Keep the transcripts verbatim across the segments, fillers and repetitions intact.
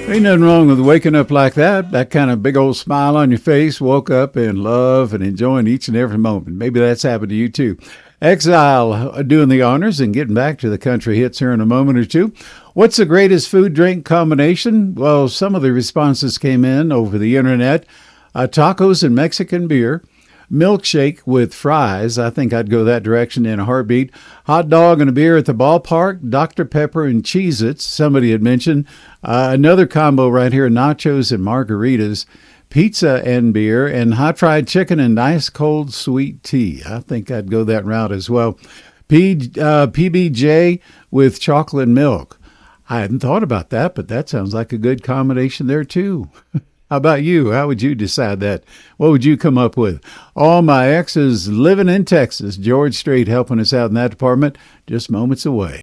Ain't nothing wrong with waking up like that. That kind of big old smile on your face. Woke up in love and enjoying each and every moment. Maybe that's happened to you too. Exile doing the honors and getting back to the country hits here in a moment or two. What's the greatest food drink combination? Well, some of the responses came in over the internet. Uh, tacos and Mexican beer. Milkshake with fries. I think I'd go that direction in a heartbeat. Hot dog and a beer at the ballpark. Doctor Pepper and Cheez-Its. Somebody had mentioned. Uh, another combo right here, nachos and margaritas. Pizza and beer. And hot fried chicken and ice cold sweet tea. I think I'd go that route as well. P, uh, P B J with chocolate milk. I hadn't thought about that, but that sounds like a good combination there too. How about you? How would you decide that? What would you come up with? All my exes living in Texas. George Strait helping us out in that department. Just moments away.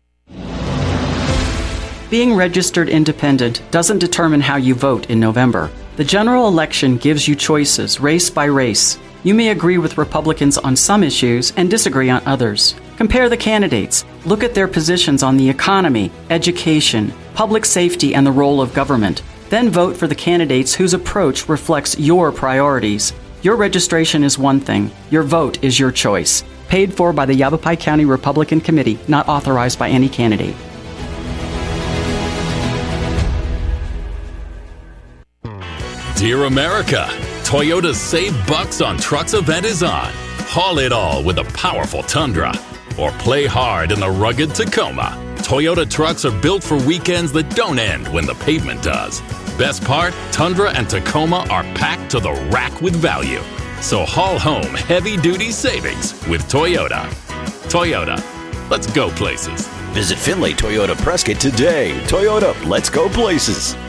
Being registered independent doesn't determine how you vote in November. The general election gives you choices, race by race. You may agree with Republicans on some issues and disagree on others. Compare the candidates. Look at their positions on the economy, education, public safety, and the role of government. Then vote for the candidates whose approach reflects your priorities. Your registration is one thing. Your vote is your choice. Paid for by the Yavapai County Republican Committee, not authorized by any candidate. Dear America, Toyota's Save Bucks on Trucks event is on. Haul it all with a powerful Tundra. Or play hard in the rugged Tacoma. Toyota trucks are built for weekends that don't end when the pavement does. Best part, Tundra and Tacoma are packed to the rack with value. So haul home heavy-duty savings with Toyota. Toyota, let's go places. Visit Finley Toyota Prescott today. Toyota, let's go places.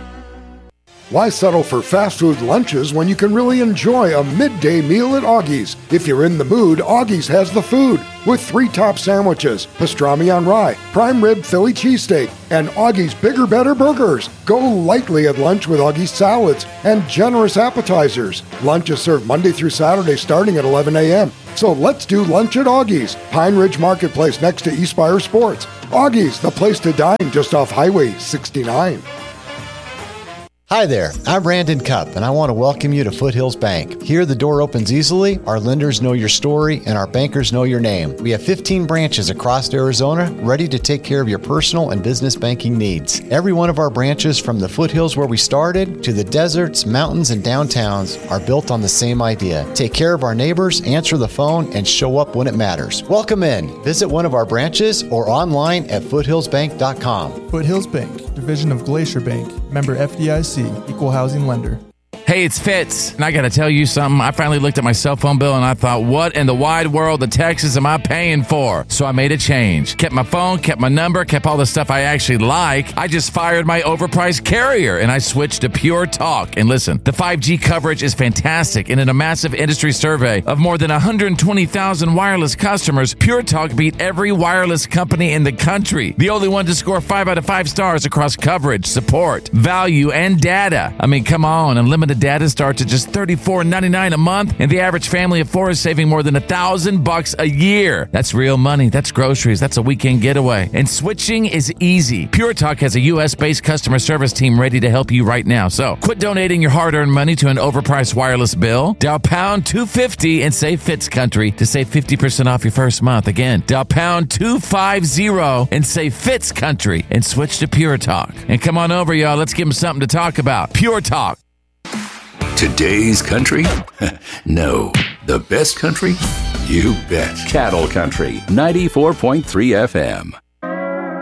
Why settle for fast food lunches when you can really enjoy a midday meal at Augie's? If you're in the mood, Augie's has the food with three top sandwiches, pastrami on rye, prime rib Philly cheesesteak, and Augie's Bigger Better Burgers. Go lightly at lunch with Augie's salads and generous appetizers. Lunch is served Monday through Saturday starting at eleven a.m. So let's do lunch at Augie's, Pine Ridge Marketplace next to Eastspire Sports. Augie's, the place to dine just off Highway sixty-nine. Hi there, I'm Brandon Cupp, and I want to welcome you to Foothills Bank. Here, the door opens easily, our lenders know your story, and our bankers know your name. We have fifteen branches across Arizona ready to take care of your personal and business banking needs. Every one of our branches, from the foothills where we started to the deserts, mountains, and downtowns, are built on the same idea. Take care of our neighbors, answer the phone, and show up when it matters. Welcome in. Visit one of our branches or online at foothills bank dot com. Foothills Bank, division of Glacier Bank, member F D I C, equal housing lender. Hey, it's Fitz, and I got to tell you something. I finally looked at my cell phone bill, and I thought, what in the wide world of Texas am I paying for? So I made a change. Kept my phone, kept my number, kept all the stuff I actually like. I just fired my overpriced carrier, and I switched to Pure Talk. And listen, the five G coverage is fantastic, and in a massive industry survey of more than one hundred twenty thousand wireless customers, Pure Talk beat every wireless company in the country. The only one to score five out of five stars across coverage, support, value, and data. I mean, come on, unlimited data starts at just thirty-four ninety-nine a month, and the average family of four is saving more than a thousand bucks a year. That's real money. That's groceries. That's a weekend getaway. And switching is easy. Pure Talk has a U S-based customer service team ready to help you right now. So quit donating your hard-earned money to an overpriced wireless bill. Dial pound two fifty and say Fitz Country to save fifty percent off your first month. Again, dial pound two fifty and say Fitz Country and switch to Pure Talk. And come on over, y'all. Let's give them something to talk about. Pure Talk. Today's country? No. The best country? You bet. Cattle Country, ninety-four point three F M.